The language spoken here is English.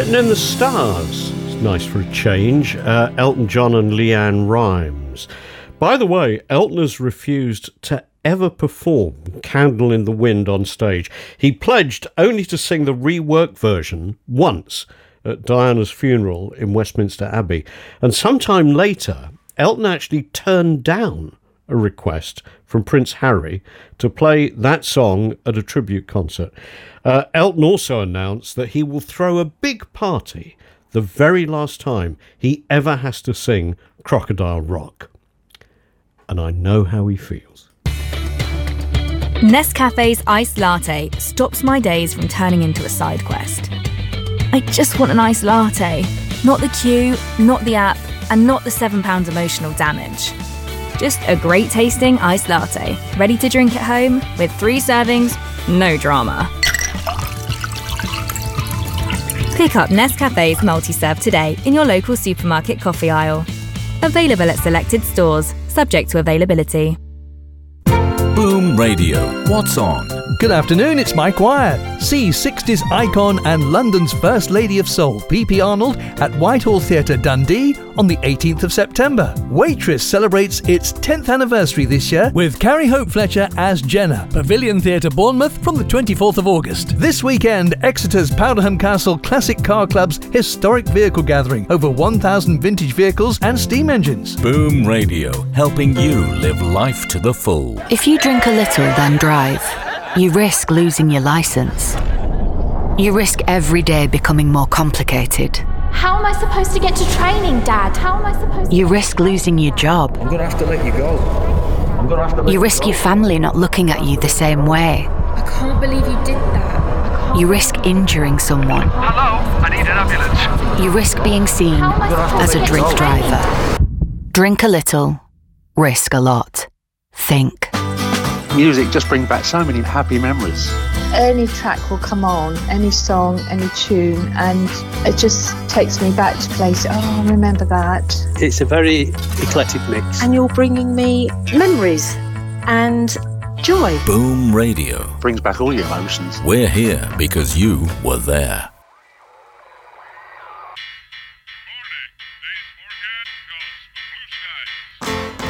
Written in the Stars. It's nice for a change. Elton John and Leanne Rimes. By the way, Elton has refused to ever perform Candle in the Wind on stage. He pledged only to sing the reworked version once at Diana's funeral in Westminster Abbey. And sometime later, Elton actually turned down a request from Prince Harry to play that song at a tribute concert. Elton also announced that he will throw a big party the very last time he ever has to sing Crocodile Rock. And I know how he feels. Nescafe's iced latte stops my days from turning into a side quest. I just want an iced latte. Not the queue, not the app, and not the £7 emotional damage. Just a great tasting iced latte, ready to drink at home with 3 servings, no drama. Pick up Nescafe's multi-serve today in your local supermarket coffee aisle. Available at selected stores, subject to availability. Boom Radio. What's on? Good afternoon, it's Mike Wyatt. See 60s icon and London's First Lady of Soul, P.P. Arnold, at Whitehall Theatre, Dundee on the 18th of September. Waitress celebrates its 10th anniversary this year with Carrie Hope Fletcher as Jenna, Pavilion Theatre, Bournemouth from the 24th of August. This weekend, Exeter's Powderham Castle Classic Car Club's historic vehicle gathering, over 1,000 vintage vehicles and steam engines. Boom Radio, helping you live life to the full. If you drink a little, then drive. You risk losing your licence. You risk every day becoming more complicated. How am I supposed to get to training, Dad? How am I supposed to... You risk losing your job. I'm going to have to let you go. You risk your family not looking at you the same way. I can't believe you did that. You risk injuring someone. Hello, I need an ambulance. You risk being seen as a drink driver. Drink a little, risk a lot. Think. Music just brings back so many happy memories. Any track will come on, any song, any tune, and it just takes me back to places. Oh, I remember that. It's a very eclectic mix. And you're bringing me memories and joy. Boom Radio. Brings back all your emotions. We're here because you were there.